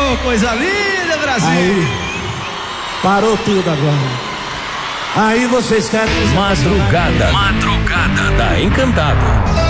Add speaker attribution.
Speaker 1: Oh, coisa linda, Brasil.
Speaker 2: Aí, parou tudo agora. Aí vocês querem...
Speaker 3: Madrugada da Encantado.